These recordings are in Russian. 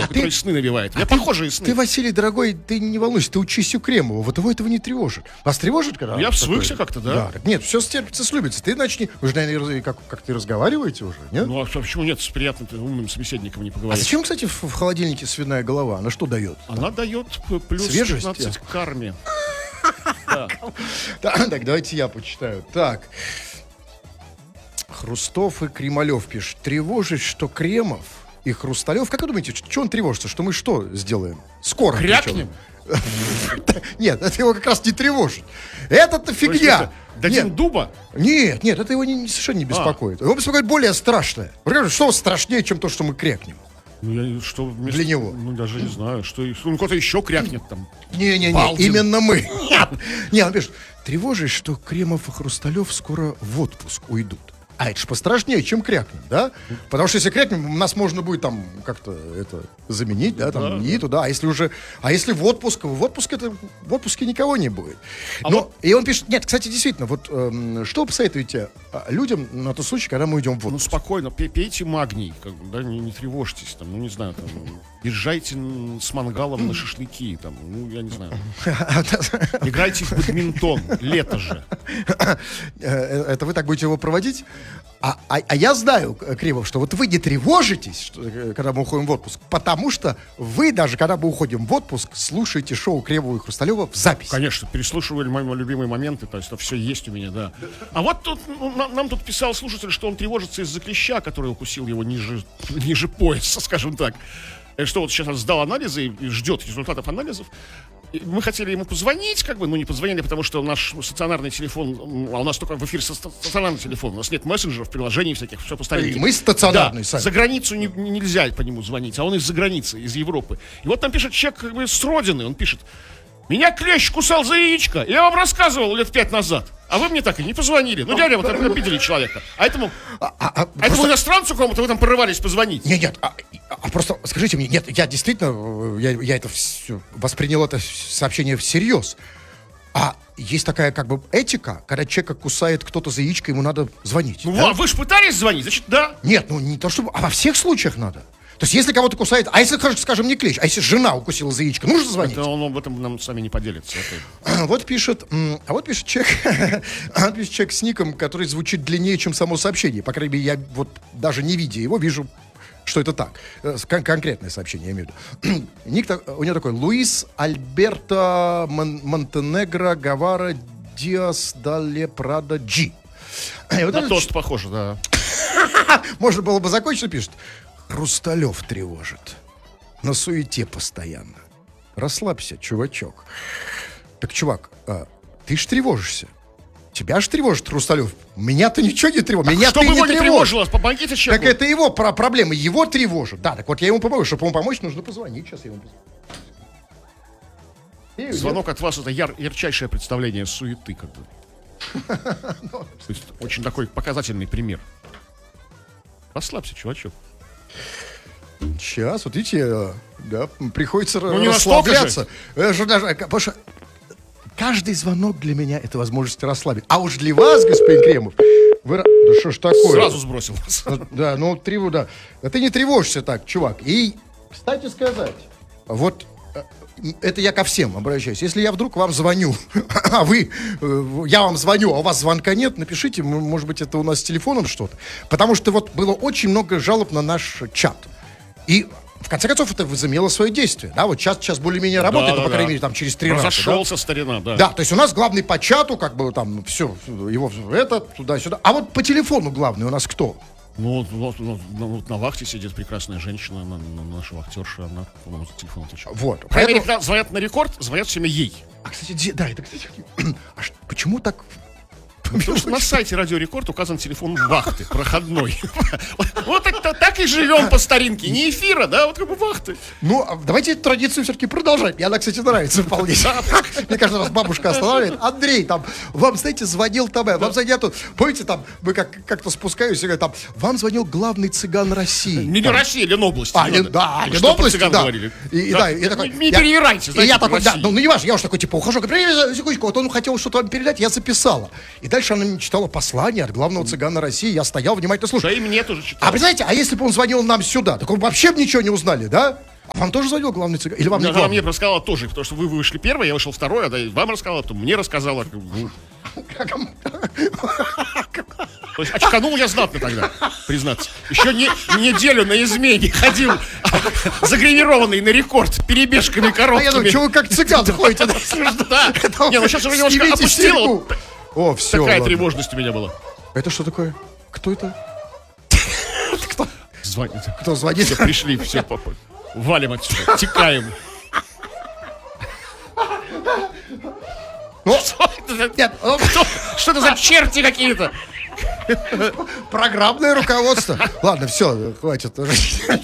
который сны навевает. Я похожие сны. Ты, Василий, дорогой, ты не волнуйся, ты учись у Кремова. Вот его этого не тревожит. Вас тревожит, когда... Я свыкся как-то, да. Нет, все стерпится, слюбится. Ты начни... Вы же, наверное, как ты разговариваете уже, нет? Ну, а почему нет с приятным умным собеседником не А поговорить? зачем, кстати, в холодильнике свиная голова? Она что дает? Она дает плюс Свежесть? 15 к карме. Так, давайте я почитаю. Так. Хрустов и Кремалев пишет. Тревожит, что Кремов и Хрусталев... Как вы думаете, что он тревожится? Что мы что сделаем? Скоро. Крякнем? Нет, это его как раз не тревожит. Это-то фигня. Дадим дуба? Нет, это его совершенно не беспокоит. Его беспокоит более страшное. Что страшнее, чем то, что мы крякнем? Ну, что вместо... Для него. Ну, даже не знаю, что... Ну, кто-то еще крякнет там. Не, именно мы. Нет, он пишет, тревожит, что Кремов и Хрусталев скоро в отпуск уйдут. А это ж пострашнее, чем крякнем, да? Потому что если крякнем, нас можно будет там как-то это заменить, да, там, не туда. А если в отпуске в отпуске никого не будет. И он пишет, нет, кстати, действительно, вот что вы посоветуете людям на тот случай, когда мы уйдем в отпуск? Ну, спокойно, пейте магний, как бы, да, не тревожьтесь, там, ну, не знаю, там, езжайте с мангалом на шашлыки, там, ну, я не знаю. Играйте в бадминтон, лето же. Это вы так будете его проводить? А я знаю, Кремов, что вот вы не тревожитесь, когда мы уходим в отпуск, потому что вы даже, когда мы уходим в отпуск, слушаете шоу Кремова и Хрусталева в записи. Конечно, переслушивали мои любимые моменты, то есть это все есть у меня, да. А вот тут нам тут писал слушатель, что он тревожится из-за клеща, который укусил его ниже пояса, скажем так. Что вот сейчас он сдал анализы и ждет результатов анализов. И мы хотели ему позвонить, как бы, но не позвонили, потому что наш стационарный телефон, а у нас только в эфире стационарный телефон, у нас нет мессенджеров, приложений всяких, все по старинке. И мы стационарный сами. За границу нельзя по нему звонить, а он из-за границы, из Европы. И вот там пишет человек как бы с родины, он пишет: меня клещ кусал за яичко, я вам рассказывал лет 5 назад. А вы мне так и не позвонили. Ну, реально, вот обидели человека. А этому иностранцу кому-то вы там порывались позвонить. Нет, просто скажите мне, нет, я действительно, я это все воспринял это сообщение всерьез. А есть такая как бы этика, когда человека кусает кто-то за яичко, ему надо звонить. Ну, да? вы же пытались звонить, значит, да. Нет, ну не то чтобы, а во всех случаях надо. То есть, если кого-то кусает, а если, скажем, не клещ, а если жена укусила за яичко, нужно звонить? Это он об этом нам с вами не поделится. Вот пишет человек с ником, который звучит длиннее, чем само сообщение. По крайней мере, я вот даже не видя его, вижу, что это так. Конкретное сообщение, я имею в виду. Ник у него такой: Луис Альберто Монтенегро Гавара Диас Дале Прада Джи. На тост похоже, да. Можно было бы закончить, пишет. Хрусталев тревожит. На суете постоянно. Расслабься, чувачок. Так, чувак, ты ж тревожишься. Тебя ж тревожит Хрусталев. Меня-то ничего не тревожит. Меня ты не тревожишь. Помогите человеку. Так это его проблемы. Его тревожат. Да, так вот я ему помогу. Чтобы ему помочь, нужно позвонить. Сейчас я ему позвоню. Звонок от вас — это ярчайшее представление суеты, как бы. То есть очень такой показательный пример. Расслабься, чувачок. Сейчас, вот видите, да, приходится не расслабляться. Потому что каждый звонок для меня — это возможность расслабить. А уж для вас, господин Кремов, да что ж такое? Сразу сбросил вас. Да, да. А ты не тревожишься так, чувак. И, кстати сказать, вот это я ко всем обращаюсь. Если я вдруг вам звоню, я вам звоню, а у вас звонка нет, напишите, может быть, это у нас с телефоном что-то. Потому что вот было очень много жалоб на наш чат. И, в конце концов, это возымело свое действие. Да, вот сейчас более-менее работает, по крайней мере, там через 3 раза. Разошелся, старина, да. Да, то есть у нас главный по чату, как бы там, все, его это, туда-сюда. А вот по телефону главный у нас кто? Ну, на вахте сидит прекрасная женщина, наша вахтерша, она, по-моему, за телефон отвечала. Вот. По крайней мере, когда звонят на рекорд, звонят все время ей. А, кстати, да, это, кстати, почему так... Потому что на сайте Радио Рекорд указан телефон вахты, проходной. Вот так и живем по старинке. Не эфира, да, вот как бы вахты. Ну, давайте эту традицию все-таки продолжать. Мне она, кстати, нравится вполне. Мне кажется, раз бабушка останавливает. Андрей, там, вам, знаете, звонил там, вам звонят тут. Помните, там, мы как-то спускаемся, и говорят, там, вам звонил главный цыган России. Не Россия, Ленобласть. Да, Ленобласть, да. Не переирайте, знаете, я такой, да, ну не важно, я уж такой, типа, ухожу, говорю, секундочку, вот он хотел что-то вам передать, я записала. И дальше она мне читала послание от главного цыгана России, я стоял, внимательно слушал. Да и мне тоже читал. А представляете, а если бы он звонил нам сюда, так он вообще бы ничего не узнали, да? Вам тоже звонил главный цыган? Или вам не Она главный? мне рассказала тоже, потому что вы вышли первой, я вышел второй, а вам рассказала, то мне рассказала. То есть очканул я знатно тогда, признаться. Еще неделю на измене ходил, загримированный на рекорд, перебежками А короткими. я думаю, что вы как цыган ходите? Да. Не, ну сейчас уже немножко Снимите опустила. серьгу. О, все. Такая тревожность у меня была. Это что такое? Кто это? Звонит. Кто звонит? Все, пришли, все, валим отсюда, текаем. Ну, Что это за- нет, ну, Что это за черти какие-то? программное руководство. Ладно, все, хватит уже.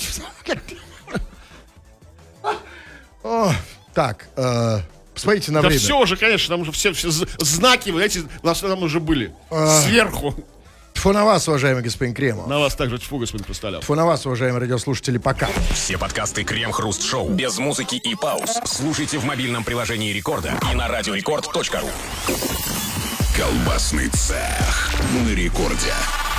О, так, посмотрите на Да время. все уже, конечно, там уже все знаки, вот эти, там уже были. Сверху. Тьфу на вас, уважаемый господин Кремов. На вас также тьфу, господин Хрусталев. Тьфу на вас, уважаемые радиослушатели, пока. Все подкасты Крем-Хруст-Шоу без музыки и пауз. Слушайте в мобильном приложении Рекорда и на радиорекорд.ру. Колбасный цех на рекорде.